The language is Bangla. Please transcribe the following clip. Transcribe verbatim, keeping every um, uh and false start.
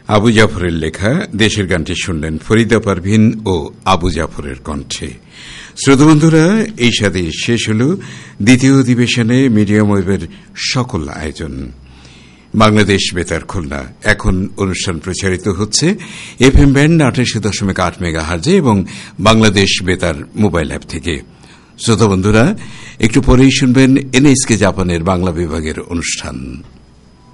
আবু জাফরের লেখা দেশের গানটি শুনলেন ফরিদা পারভিন ও আবু জাফরের কণ্ঠে। শ্রোতাবন্ধুরা, এই সাথে শেষ হল দ্বিতীয় অধিবেশনে মিডিয়াম ওয়েভের সকল আয়োজন। বাংলাদেশ বেতার খুলনা এখন অনুষ্ঠান প্রচারিত হচ্ছে এফ এম ব্যান্ড আঠাশি দশমিক আট মেগা হার্জে এবং বাংলাদেশ বেতার মোবাইল অ্যাপ থেকে। শ্রোতা বন্ধুরা, একটু পরেই শুনবেন এনএসকে জাপানের বাংলা বিভাগের অনুষ্ঠান।